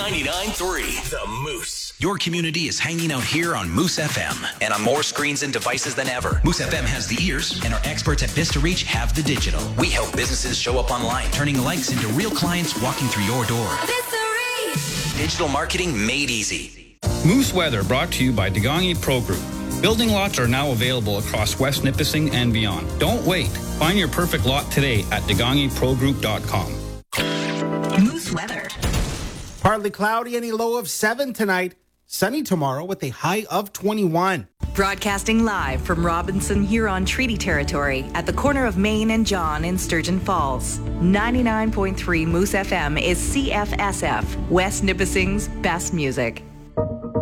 99.3 The Moose. Your community is hanging out here on Moose FM and on more screens and devices than ever. Moose FM has the ears, and our experts at Vista Reach have the digital. We help businesses show up online, turning likes into real clients walking through your door. Vista Reach. Digital marketing made easy. Moose Weather brought to you by Degangi Pro Group. Building lots are now available across West Nipissing and beyond. Don't wait. Find your perfect lot today at DegangiProGroup.com. Moose weather. Partly cloudy and a low of 7 tonight. Sunny tomorrow with a high of 21. Broadcasting live from Robinson Huron Treaty Territory at the corner of Main and John in Sturgeon Falls. 99.3 Moose FM is CFSF, West Nipissing's best music.